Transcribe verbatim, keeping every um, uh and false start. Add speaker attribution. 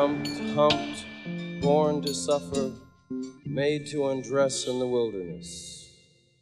Speaker 1: jumped, humped, born to suffer, made to undress in the wilderness.